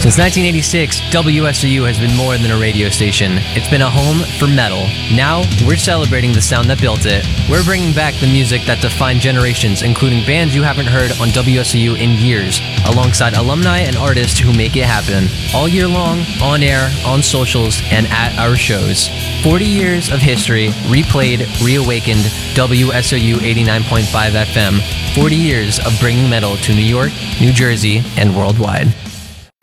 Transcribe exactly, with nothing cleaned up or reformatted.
Since nineteen eighty-six, W S O U has been more than a radio station. It's been a home for metal. Now, we're celebrating the sound that built it. We're bringing back the music that defined generations, including bands you haven't heard on W S O U in years, alongside alumni and artists who make it happen. All year long, on air, on socials, and at our shows. forty years of history, replayed, reawakened, W S O U eighty-nine point five F M. forty years of bringing metal to New York, New Jersey, and worldwide.